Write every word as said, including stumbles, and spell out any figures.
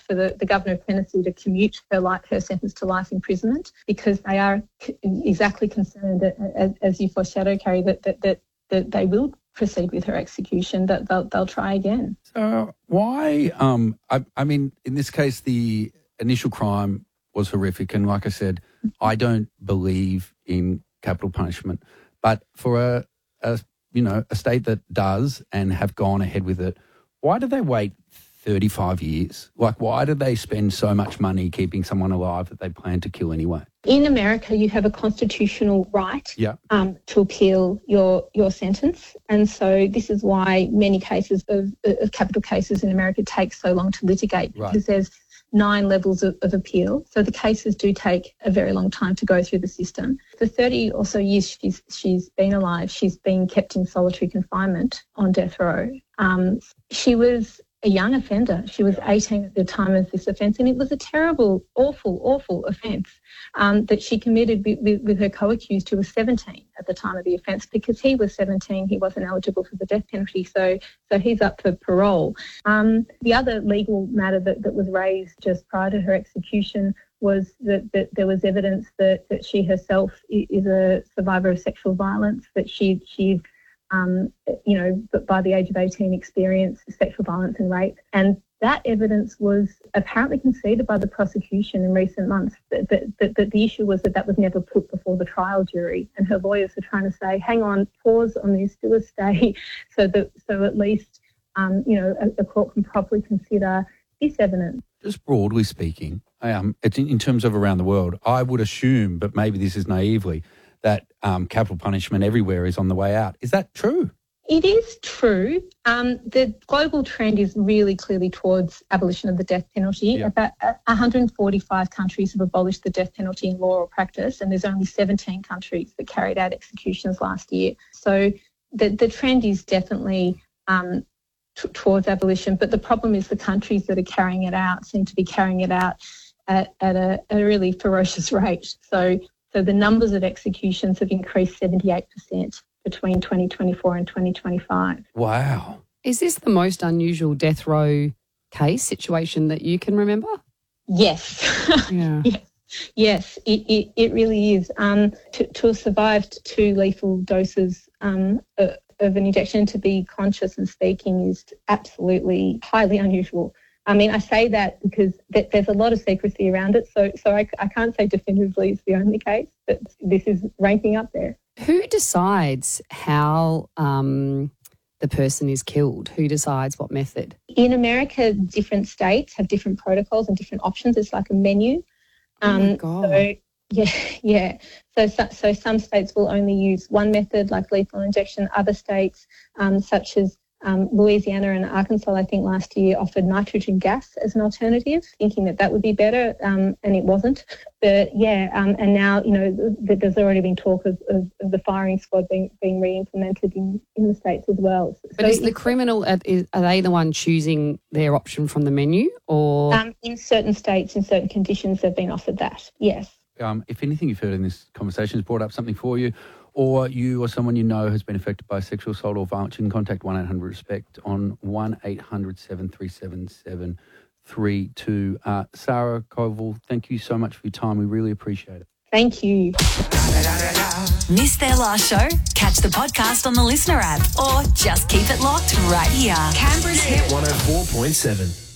for the, the Governor of Tennessee to commute her, life, her sentence to life imprisonment because they are c- exactly concerned, that, as, as you foreshadowed, Carrie, that, that, that, that they will proceed with her execution, that they'll, they'll try again. So why, um, I, I mean, in this case, the initial crime was horrific. And like I said, I don't believe in capital punishment. But for a, a, you know, a state that does and have gone ahead with it, why do they wait thirty-five years? Like, why do they spend so much money keeping someone alive that they plan to kill anyway? In America, you have a constitutional right yeah. um, to appeal your your sentence. And so this is why many cases of, of capital cases in America take so long to litigate, right. because there's nine levels of, of appeal. So the cases do take a very long time to go through the system. For thirty or so years she's she's been alive, she's been kept in solitary confinement on death row. Um, she was a young offender. She was eighteen at the time of this offence, and it was a terrible, awful, awful offence um, that she committed with, with, with her co-accused, who was seventeen at the time of the offence. Because he was seventeen, he wasn't eligible for the death penalty, so so he's up for parole. Um, the other legal matter that, that was raised just prior to her execution was that, that there was evidence that, that she herself is a survivor of sexual violence, that she she Um, you know, but by the age of eighteen experienced sexual violence and rape. And that evidence was apparently conceded by the prosecution in recent months. But, but, but, but the issue was that that was never put before the trial jury. And her lawyers were trying to say, hang on, pause on this, do a stay, so that so at least, um, you know, a, a court can properly consider this evidence. Just broadly speaking, um, it's in, in terms of around the world, I would assume, but maybe this is naively, that um, capital punishment everywhere is on the way out. Is that true? It is true. Um, the global trend is really clearly towards abolition of the death penalty. Yeah. About one hundred forty-five countries have abolished the death penalty in law or practice, and there's only seventeen countries that carried out executions last year. So the, the trend is definitely um, t- towards abolition, but the problem is the countries that are carrying it out seem to be carrying it out at, at a, a really ferocious rate. So So the numbers of executions have increased seventy-eight percent between twenty twenty-four and twenty twenty-five. Wow. Is this the most unusual death row case situation that you can remember? Yes. Yeah. yes. Yes, it, it, it really is. Um, to, to have survived two lethal doses um, of, of an injection, to be conscious and speaking, is absolutely highly unusual. I mean, I say that because th- there's a lot of secrecy around it, so so I, I can't say definitively it's the only case, but this is ranking up there. Who decides how um, the person is killed? Who decides what method? In America, different states have different protocols and different options. It's like a menu. Um, oh, my God. So, yeah, yeah. So, so, so some states will only use one method, like lethal injection. Other states, um, such as Um, Louisiana and Arkansas, I think last year, offered nitrogen gas as an alternative, thinking that that would be better, um, and it wasn't. But yeah, um, and now, you know, th- there's already been talk of, of, of the firing squad being, being re-implemented in, in the states as well. But so is the criminal, is, are they the one choosing their option from the menu, or? Um, in certain states, in certain conditions, they've been offered that, yes. Um, if anything you've heard in this conversation has brought up something for you, or you or someone you know has been affected by sexual assault or violence, you can contact one eight hundred RESPECT on one eight hundred seven three seven seven three two. Uh, Sarah Koval, thank you so much for your time. We really appreciate it. Thank you. Missed their last show? Catch the podcast on the Listener app or just keep it locked right here. Canberra's Hit one oh four point seven.